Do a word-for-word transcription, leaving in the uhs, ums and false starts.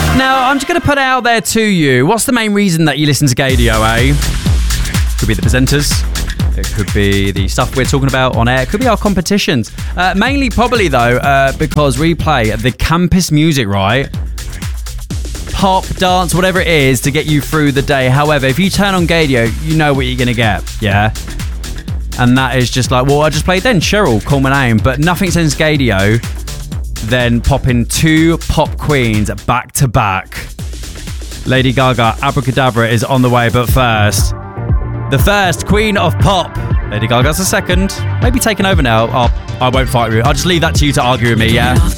Now, I'm just going to put it out there to you. What's the main reason that you listen to Gaydio, eh? Could be the presenters. It could be the stuff we're talking about on air. It could be our competitions. Uh, mainly, probably, though, uh, because we play the campus music, right? Pop, dance, whatever it is to get you through the day. However, if you turn on Gaydio, you know what you're going to get, yeah? And that is just like, well, I just played then Cheryl, Call My Name. But nothing since Gaydio then popping two pop queens back to back. Lady Gaga, Abracadabra is on the way, but first, the first queen of pop. Lady Gaga's the second. Maybe taking over now. Oh, I won't fight with you. I'll just leave that to you to argue with me, yeah?